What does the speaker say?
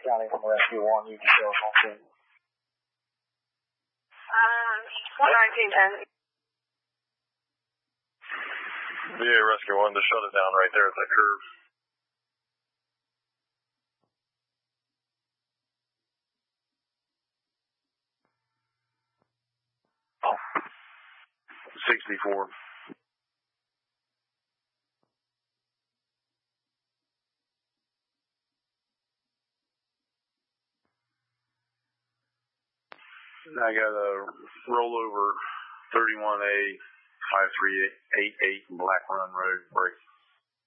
County from Rescue 1. You can show us on scene. 11910. Yeah, Rescue 1, just shut it down right there at that curve. Oh. 64. I got a rollover 31A 5388 Black Run Road break.